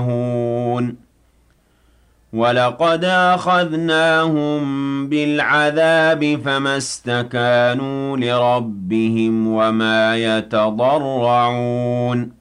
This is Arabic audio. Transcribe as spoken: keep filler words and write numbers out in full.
يَعْمَهُونَ وَلَقَدْ أَخَذْنَاهُم بِالْعَذَابِ فَمَا اسْتَكَانُوا لِرَبِّهِمْ وَمَا يَتَضَرَّعُونَ